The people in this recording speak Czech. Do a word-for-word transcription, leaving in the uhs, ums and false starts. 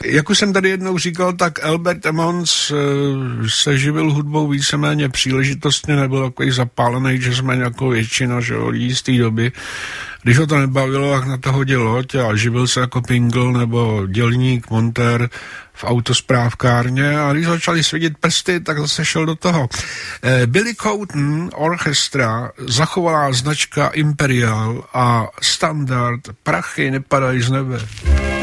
jak už jsem tady jednou říkal, tak Albert Emmons se živil hudbou víceméně příležitostně, nebyl takový zapálený jazzman jako většina, že jo, lidí z té doby. Když ho to nebavilo, jak na to hodil loď a živil se jako pingl nebo dělník, montér v autosprávkárně a když začali svědět prsty, tak zase šel do toho. Billy Cotton Orchestra, zachovalá značka Imperial a standard Prachy nepadají z nebe.